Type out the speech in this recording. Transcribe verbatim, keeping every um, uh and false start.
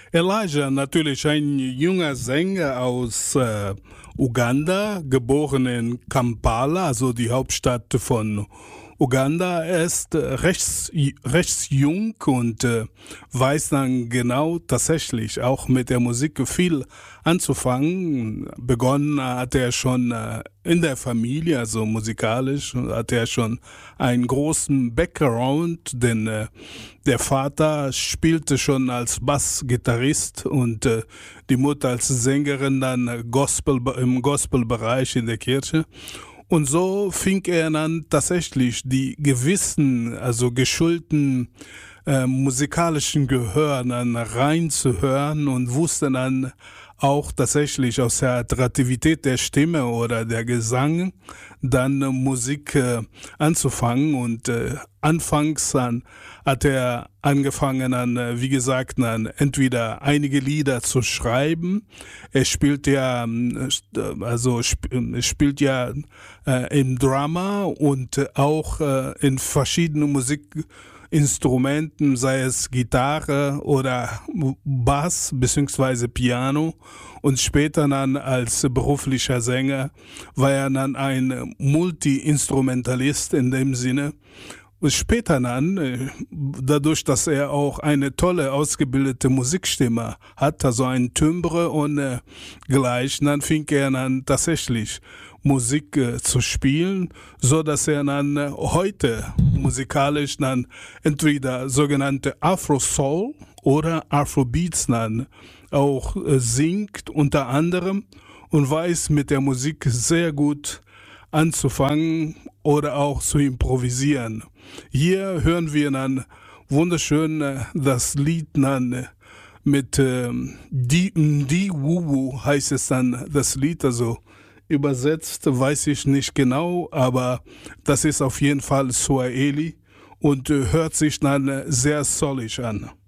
Elijah, natürlich ein junger Sänger aus äh, Uganda, geboren in Kampala, also die Hauptstadt von Uganda. Er ist äh, rechts, rechts jung und äh, weiß dann genau tatsächlich auch mit der Musik viel anzufangen. Begonnen hat er schon äh, in der Familie, also musikalisch, hat er schon einen großen Background, denn äh, der Vater spielte schon als Bassgitarrist und äh, die Mutter als Sängerin dann Gospel, im Gospelbereich in der Kirche. Und so fing er dann tatsächlich die gewissen, also geschulten äh, musikalischen Gehör dann reinzuhören und wusste dann auch tatsächlich aus der Attraktivität der Stimme oder der Gesang dann äh, Musik äh, anzufangen. Und äh, anfangs dann hat er angefangen dann, äh, wie gesagt, dann entweder einige Lieder zu schreiben. Er spielt ja, äh, also sp spielt ja äh, im Drama und äh, auch äh, in verschiedenen Musikinstrumenten, sei es Gitarre oder Bass beziehungsweise Piano. Und später dann als beruflicher Sänger war er dann ein Multi-Instrumentalist in dem Sinne. Und später dann, dadurch, dass er auch eine tolle, ausgebildete Musikstimme hat, also ein Timbre und äh, gleich, dann fing er dann tatsächlich Musik äh, zu spielen, so dass er dann äh, heute musikalisch dann entweder sogenannte Afro-Soul oder Afrobeats dann auch äh, singt unter anderem und weiß mit der Musik sehr gut anzufangen oder auch zu improvisieren. Hier hören wir dann wunderschön äh, das Lied dann äh, mit äh, Di Ndi Wuwu heißt es dann das Lied, also übersetzt weiß ich nicht genau, aber das ist auf jeden Fall Swahili und äh, hört sich dann äh, sehr soulig an.